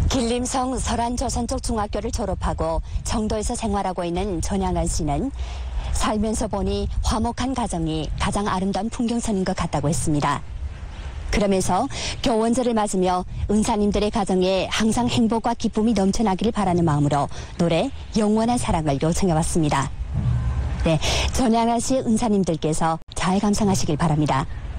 길림성 설안조선쪽 중학교를 졸업하고 청도에서 생활하고 있는 전양한 씨는 살면서 보니 화목한 가정이 가장 아름다운 풍경선인 것 같다고 했습니다. 그러면서 교원절을 맞으며 은사님들의 가정에 항상 행복과 기쁨이 넘쳐나기를 바라는 마음으로 노래 영원한 사랑을 요청해왔습니다. 네, 전양한 씨 은사님들께서 잘 감상하시길 바랍니다.